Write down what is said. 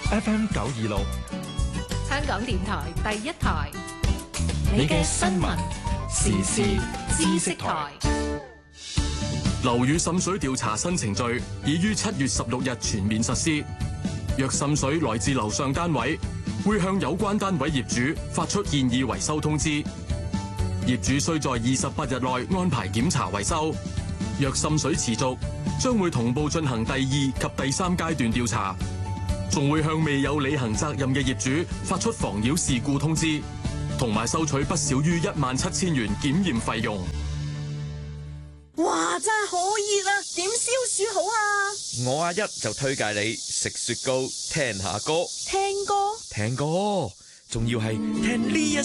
FM 926， 香港電台第一台， 你嘅新聞時事知識台。 樓宇滲水調查新程序已於7月16日全面實施。若滲水來自樓上單位，會向有關單位業主發出建議維修通知。業主須在28日內安排檢查維修。若滲水持續，將會同步進行第2及第3階段調查，仲會向未有履行責任嘅業主發出妨擾事故通知，同埋收取不少於17000元檢驗費用。 哇，真係好熱啊！點消暑好啊？ 我阿一就推介你食雪糕，聽下歌。 聽歌？ 聽歌，仲要係聽呢一